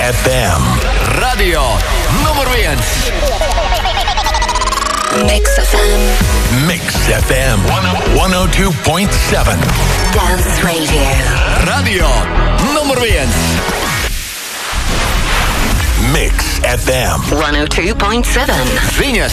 FM. Radio numur 1. Mix FM. Mix FM 102.7. Dance Radio. Radio numur 1. Mix FM 102.7. Viņas.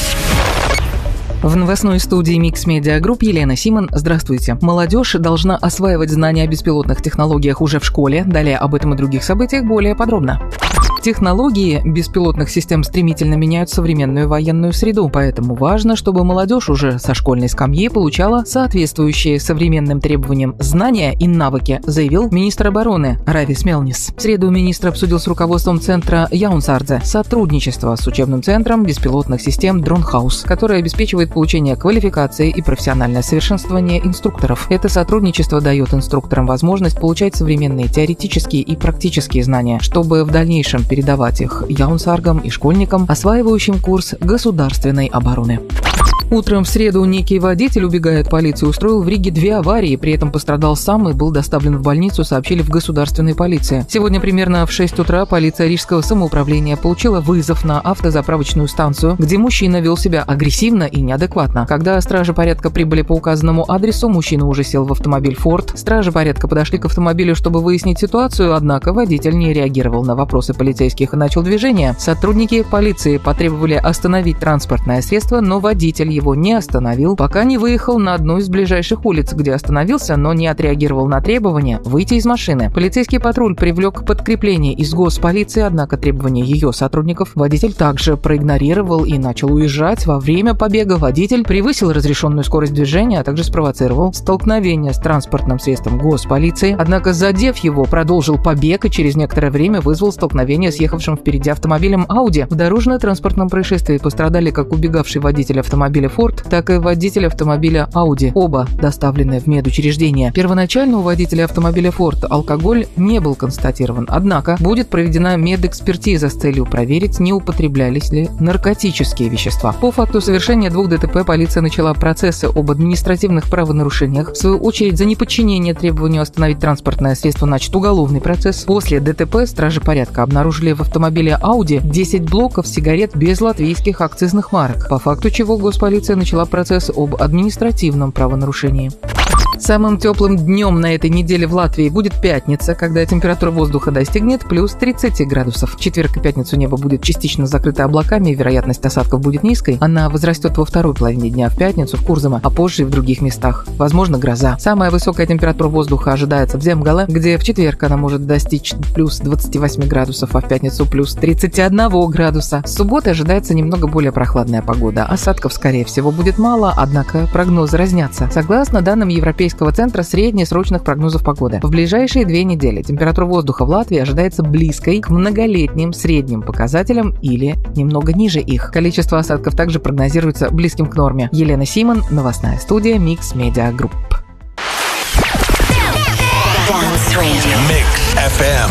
В новостной студии Mix Media Group Елена Симон. Здравствуйте. Молодежь должна осваивать знания о беспилотных технологиях уже в школе. Далее об этом и других событиях более подробно. Технологии беспилотных систем стремительно меняют современную военную среду, поэтому важно, чтобы молодежь уже со школьной скамьи получала соответствующие современным требованиям знания и навыки, заявил министр обороны Равис Мелнис. В среду министр обсудил с руководством центра Яунсардзе сотрудничество с учебным центром беспилотных систем Дронхаус, который обеспечивает получение квалификации и профессиональное совершенствование инструкторов. Это сотрудничество дает инструкторам возможность получать современные теоретические и практические знания, чтобы в дальнейшем передавать их яунсаргам и школьникам, осваивающим курс государственной обороны. Утром в среду некий водитель, убегая от полиции, устроил в Риге 2 аварии, при этом пострадал сам и был доставлен в больницу, сообщили в государственной полиции. Сегодня примерно в 6 утра полиция Рижского самоуправления получила вызов на автозаправочную станцию, где мужчина вел себя агрессивно и неадекватно. Когда стражи порядка прибыли по указанному адресу, мужчина уже сел в автомобиль Ford. Стражи порядка подошли к автомобилю, чтобы выяснить ситуацию, однако водитель не реагировал на вопросы полицейских и начал движение. Сотрудники полиции потребовали остановить транспортное средство, но водитель его не остановил, пока не выехал на одну из ближайших улиц, где остановился, но не отреагировал на требование выйти из машины. Полицейский патруль привлек подкрепление из госполиции, однако требования ее сотрудников водитель также проигнорировал и начал уезжать. Во время побега водитель превысил разрешенную скорость движения, а также спровоцировал столкновение с транспортным средством госполиции, однако, задев его, продолжил побег и через некоторое время вызвал столкновение с ехавшим впереди автомобилем Audi. В дорожно-транспортном происшествии пострадали как убегавший водитель автомобиля Ford, так и водитель автомобиля Audi. Оба доставлены в медучреждение. Первоначально у водителя автомобиля Ford алкоголь не был констатирован, однако будет проведена медэкспертиза с целью проверить, не употреблялись ли наркотические вещества. По факту совершения 2 ДТП полиция начала процессы об административных правонарушениях. В свою очередь, за неподчинение требованию остановить транспортное средство начат уголовный процесс. После ДТП стражи порядка обнаружили в автомобиле Audi 10 блоков сигарет без латвийских акцизных марок, по факту чего госполиция начала процесс об административном правонарушении. Самым теплым днем на этой неделе в Латвии будет пятница, когда температура воздуха достигнет плюс 30 градусов. В четверг и пятницу небо будет частично закрыто облаками, и вероятность осадков будет низкой. Она возрастет во второй половине дня в пятницу в Курзаме, а позже и в других местах. Возможно, гроза. Самая высокая температура воздуха ожидается в Земгале, где в четверг она может достичь плюс 28 градусов, а в пятницу плюс 31 градуса. С субботы ожидается немного более прохладная погода. Осадков, скорее всего, будет мало, однако прогнозы разнятся. Согласно данным Европейского центра среднесрочных прогнозов погоды, в ближайшие 2 недели температура воздуха в Латвии ожидается близкой к многолетним средним показателям или немного ниже их. Количество осадков также прогнозируется близким к норме. Елена Симон, новостная студия Mix Media Group. Mix FM